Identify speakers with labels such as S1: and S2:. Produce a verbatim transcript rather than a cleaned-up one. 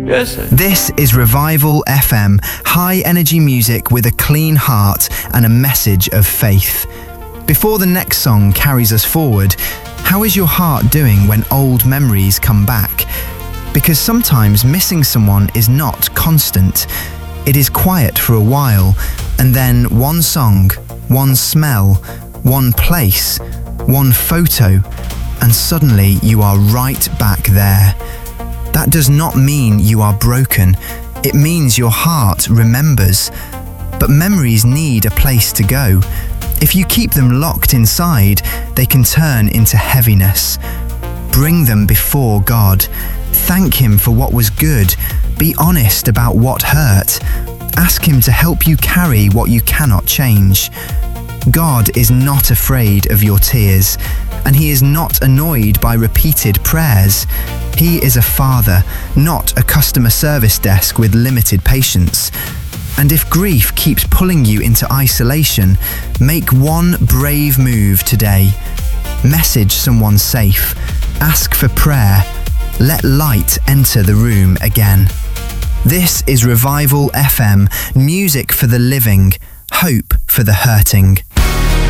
S1: Yes, sir.
S2: This is Revival F M, high energy music with a clean heart and a message of faith. Before the next song carries us forward, how is your heart doing when old memories come back? Because sometimes missing someone is not constant. It is quiet for a while, and then one song, one smell, one place, one photo, and suddenly you are right back there. That does not mean you are broken. It means your heart remembers. But memories need a place to go. If you keep them locked inside, they can turn into heaviness. Bring them before God. Thank Him for what was good. Be honest about what hurt. Ask Him to help you carry what you cannot change. God is not afraid of your tears, and He is not annoyed by repeated prayers. He is a father, not a customer service desk with limited patience. And if grief keeps pulling you into isolation, make one brave move today. Message someone safe. Ask for prayer. Let light enter the room again. This is Revival F M, music for the living, hope for the hurting.